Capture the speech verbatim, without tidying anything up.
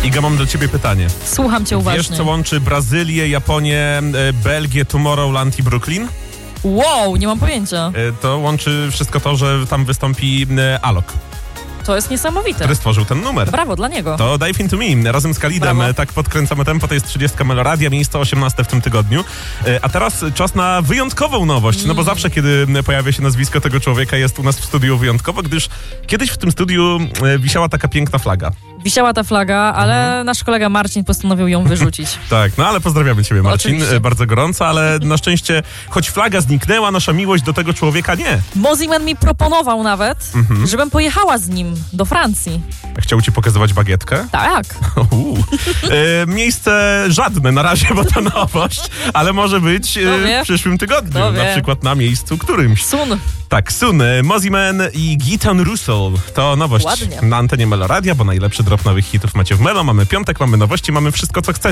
Iga, mam do ciebie pytanie. Słucham cię uważnie. Wiesz, co łączy Brazylię, Japonię, Belgię, Tomorrowland i Brooklyn? Wow, nie mam pojęcia. To łączy wszystko to, że tam wystąpi Alok, To jest niesamowite. który stworzył ten numer. Brawo dla niego. To Dive Into Me razem z Khalidem. Brawo. Tak podkręcamy tempo, to jest trzydziestka Meloradia, miejsce osiemnaste w tym tygodniu. A teraz czas na wyjątkową nowość, mm. no bo zawsze, kiedy pojawia się nazwisko tego człowieka, jest u nas w studiu wyjątkowo, gdyż kiedyś w tym studiu wisiała taka piękna flaga. Wisiała ta flaga, ale mhm. nasz kolega Marcin postanowił ją wyrzucić. Tak, no ale pozdrawiamy ciebie, Marcin, Oczywiście. bardzo gorąco, ale na szczęście, choć flaga zniknęła, nasza miłość do tego człowieka nie. Mosiman mi proponował nawet, mhm. żebym pojechała z nim do Francji. Chciał ci pokazywać bagietkę? Tak. e, miejsce żadne na razie, bo to nowość, ale może być e, w przyszłym tygodniu, na przykład na miejscu którymś. Sun. Tak, Sun, Mosiman i Gaëtan Roussel. To nowość Ładnie. na antenie Meloradia, bo najlepszy drop nowych hitów macie w Melo. Mamy piątek, mamy nowości, mamy wszystko, co chcecie.